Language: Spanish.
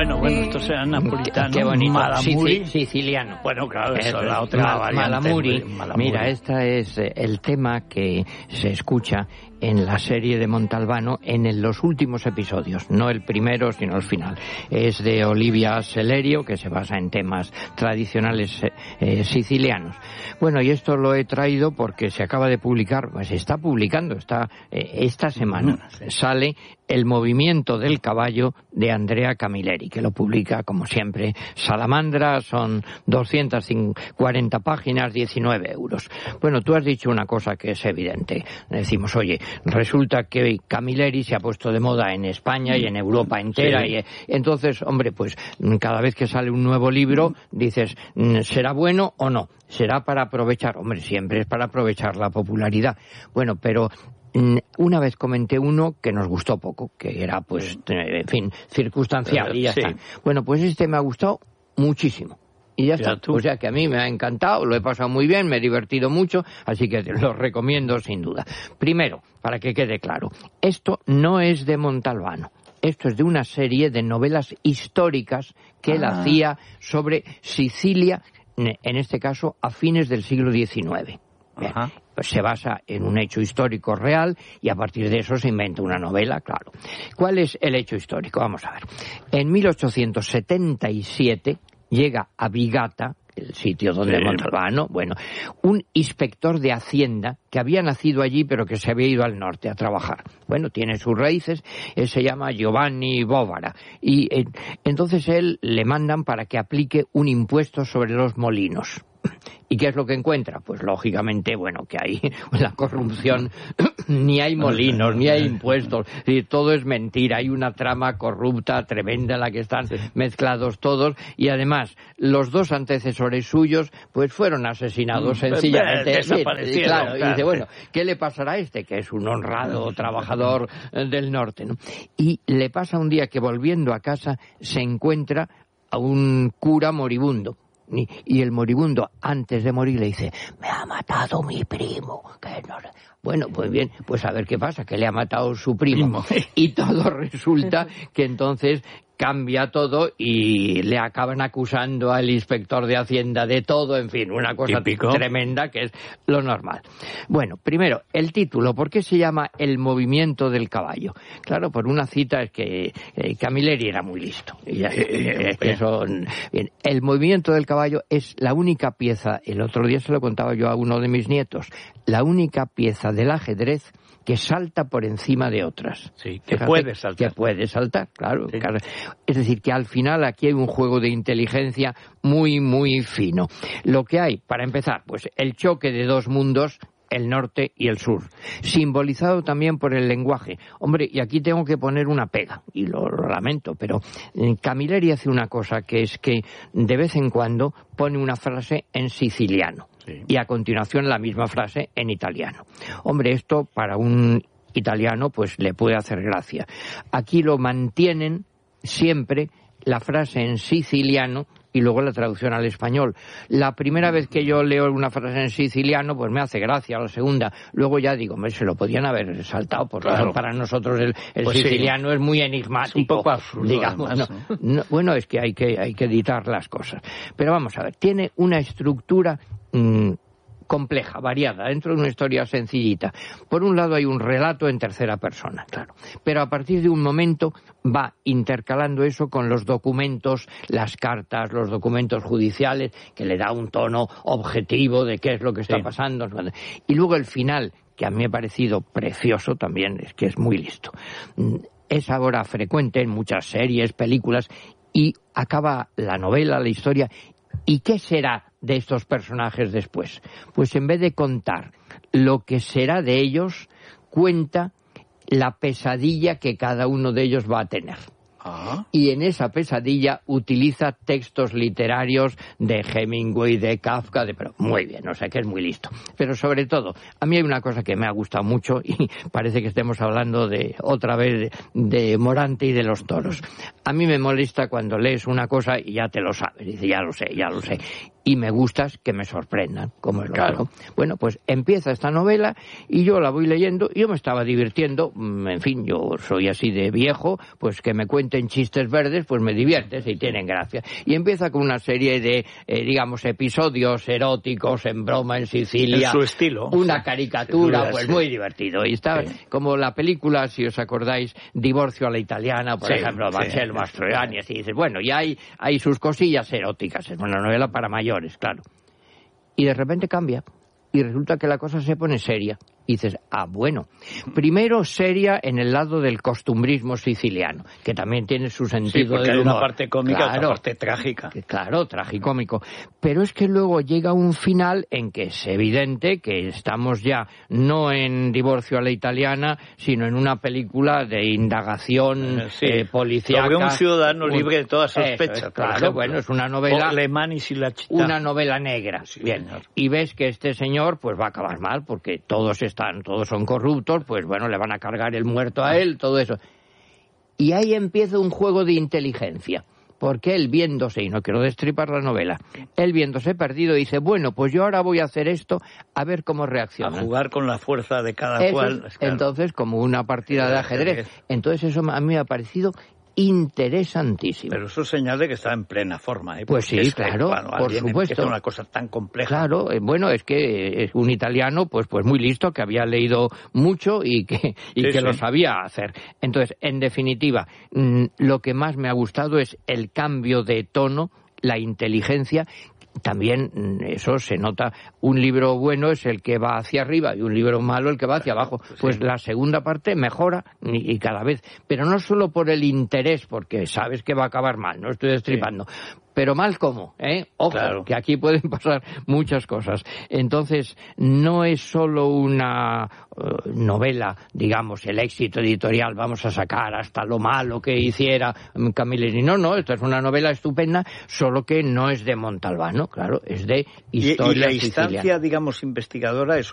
Bueno, esto será napolitano. Qué bonito. Malamuri. Siciliano. Bueno, claro, eso es la otra variante. Malamuri. Mira, este es el tema que se escucha en la serie de Montalbano en los últimos episodios, no el primero sino el final. Es de Olivia Selerio, que se basa en temas tradicionales sicilianos. Bueno, y esto lo he traído porque se acaba de publicar, pues se está publicando, esta semana sale El movimiento del caballo de Andrea Camilleri, que lo publica, como siempre, Salamandra. Son 240 páginas, 19 euros. Bueno, tú has dicho una cosa que es evidente. Decimos, oye, resulta que Camilleri se ha puesto de moda en España y en Europa entera. Sí. Y entonces, hombre, pues cada vez que sale un nuevo libro, dices, ¿será bueno o no? ¿Será para aprovechar? Hombre, siempre es para aprovechar la popularidad. Bueno, pero una vez comenté uno que nos gustó poco, que era, pues, en fin, circunstancial, y ya está. Bueno, pues este me ha gustado muchísimo. Y ya está. O sea que a mí me ha encantado, lo he pasado muy bien, me he divertido mucho, así que lo recomiendo sin duda. Primero, para que quede claro, esto no es de Montalbano. Esto es de una serie de novelas históricas que él hacía sobre Sicilia, en este caso a fines del siglo XIX. Pues se basa en un hecho histórico real y a partir de eso se inventa una novela, claro. ¿Cuál es el hecho histórico? Vamos a ver. En 1877 llega a Vigata, el sitio donde Montalbano, bueno, un inspector de Hacienda que había nacido allí pero que se había ido al norte a trabajar. Bueno, tiene sus raíces, él se llama Giovanni Bovara y entonces él le mandan para que aplique un impuesto sobre los molinos. ¿Y qué es lo que encuentra? Pues lógicamente, bueno, que hay la corrupción, ni hay molinos, ni hay impuestos, y todo es mentira, hay una trama corrupta tremenda en la que están mezclados todos, y además los dos antecesores suyos pues fueron asesinados sencillamente. Desaparecieron. Claro, y dice, bueno, ¿qué le pasará a este, que es un honrado trabajador del norte, ¿no? Y le pasa un día que volviendo a casa se encuentra a un cura moribundo. Y el moribundo, antes de morir, le dice, me ha matado mi primo. Que no... Bueno, pues bien, pues a ver qué pasa, que le ha matado su primo. Y todo resulta que entonces cambia todo y le acaban acusando al inspector de Hacienda de todo, en fin, una cosa tremenda que es lo normal. Bueno, primero, el título, ¿por qué se llama El movimiento del caballo? Claro, por una cita es que Camilleri era muy listo. Y ya, eso, bien, el movimiento del caballo es la única pieza, el otro día se lo contaba yo a uno de mis nietos, la única pieza del ajedrez que salta por encima de otras. Sí, que puede saltar. Que puede saltar, claro, sí. Claro. Es decir, que al final aquí hay un juego de inteligencia muy, muy fino. Lo que hay, para empezar, pues el choque de dos mundos, el norte y el sur, simbolizado también por el lenguaje. Hombre, y aquí tengo que poner una pega, y lo lamento, pero Camilleri hace una cosa, que es que de vez en cuando pone una frase en siciliano. Sí. Y a continuación la misma frase en italiano. Hombre, esto para un italiano pues le puede hacer gracia. Aquí lo mantienen siempre la frase en siciliano y luego la traducción al español. La primera vez que yo leo una frase en siciliano, pues me hace gracia, la segunda. Luego ya digo, se lo podían haber saltado, porque claro, para nosotros el pues siciliano es muy enigmático. Es un poco absurdo, digamos, además, ¿no? Bueno, es que hay que editar las cosas. Pero vamos a ver, tiene una estructura compleja, variada, dentro de una historia sencillita. Por un lado hay un relato en tercera persona, claro, pero a partir de un momento va intercalando eso con los documentos, las cartas, los documentos judiciales, que le da un tono objetivo de qué es lo que está pasando. Y luego el final, que a mí me ha parecido precioso también, es que es muy listo. Es ahora frecuente en muchas series, películas, y acaba la novela, la historia. ¿Y qué será de estos personajes después? Pues en vez de contar lo que será de ellos, cuenta la pesadilla que cada uno de ellos va a tener. Y en esa pesadilla utiliza textos literarios de Hemingway, de Kafka, pero muy bien, o sea que es muy listo. Pero sobre todo, a mí hay una cosa que me ha gustado mucho y parece que estemos hablando otra vez de Morante y de los toros. A mí me molesta cuando lees una cosa y ya te lo sabes, dice ya lo sé. y me gusta que me sorprendan, como es lógico. Bueno, pues empieza esta novela y yo la voy leyendo y yo me estaba divirtiendo. En fin, yo soy así de viejo, pues que me cuenten chistes verdes, pues me divierte si tienen gracia. Y empieza con una serie de, digamos, episodios eróticos en broma en Sicilia. En su estilo. Una caricatura, pues muy divertido. Y está como la película, si os acordáis, Divorcio a la italiana, por ejemplo, Marcello Mastroianni, así dices, bueno, y hay sus cosillas eróticas. Es una novela para mayores, claro. Y de repente cambia. Y resulta que la cosa se pone seria. Y dices, bueno, primero seria en el lado del costumbrismo siciliano, que también tiene su sentido porque del humor. hay una parte cómica y otra parte trágica. Claro, tragicómico. Pero es que luego llega un final en que es evidente que estamos ya no en Divorcio a la italiana, sino en una película de indagación policíaca. Sobre un ciudadano libre de toda sospecha. Claro, bueno, es una novela... Le Manis y la Città. Una novela negra. Bien. Señor. Y ves que este señor pues va a acabar mal, porque todos son corruptos, pues bueno, le van a cargar el muerto a él, todo eso. Y ahí empieza un juego de inteligencia, porque él viéndose, y no quiero destripar la novela, él viéndose perdido dice, bueno, pues yo ahora voy a hacer esto, a ver cómo reacciona. A jugar con la fuerza de cada cual. Claro. Entonces, como una partida de ajedrez. Entonces eso a mí me ha parecido interesantísimo. Pero eso es señal de que está en plena forma. Pues sí, claro, por supuesto. Es una cosa tan compleja. Claro, bueno, es que es un italiano pues muy listo, que había leído mucho y que lo sabía hacer. Entonces, en definitiva, lo que más me ha gustado es el cambio de tono, la inteligencia. También eso se nota. Un libro bueno es el que va hacia arriba y un libro malo el que va hacia abajo. Pues la segunda parte mejora y cada vez. Pero no solo por el interés, porque sabes que va a acabar mal, no estoy destripando. Pero mal cómo, Ojo, que aquí pueden pasar muchas cosas. Entonces, no es solo una novela, digamos, el éxito editorial, vamos a sacar hasta lo malo que hiciera Camilleri. No, esta es una novela estupenda, solo que no es de Montalbano, claro, es de historia y la instancia, digamos, investigadora, eso